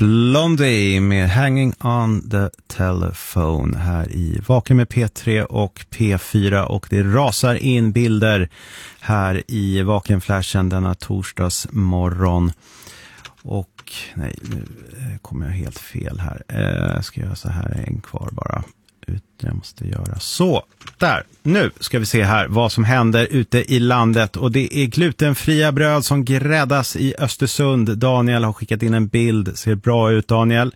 Blondie med Hanging on the Telephone här i Vaken med P3 och P4, och det rasar in bilder här i Vakenflashen denna torsdagsmorgon. Och nej, nu kommer jag helt fel här. Jag ska göra så här, en kvar bara. Jag måste göra så. Där, nu ska vi se här vad som händer ute i landet, och det är glutenfria bröd som gräddas i Östersund. Daniel har skickat in en bild, ser bra ut Daniel.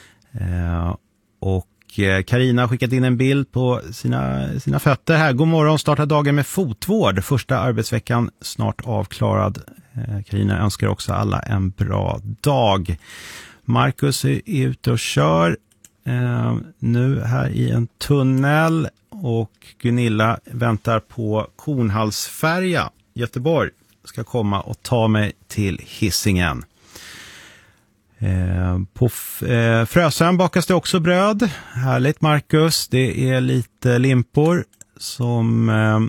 Och Carina har skickat in en bild på sina fötter här. God morgon, starta dagen med fotvård. Första arbetsveckan snart avklarad. Carina önskar också alla en bra dag. Marcus är ute och kör nu här i en tunnel, och Gunilla väntar på Kornhalsfärja. Göteborg ska komma och ta mig till Hisingen. På Frösön bakas det också bröd. Härligt Marcus. Det är lite limpor som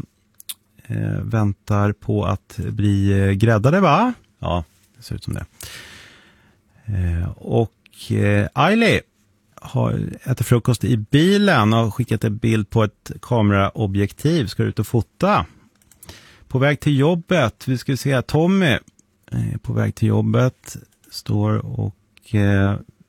väntar på att bli gräddade, va? Ja, det ser ut som det. Och Ailey äter frukost i bilen och skickat en bild på ett kameraobjektiv. Ska ut och fota. På väg till jobbet. Vi ska se här, Tommy är på väg till jobbet. Står och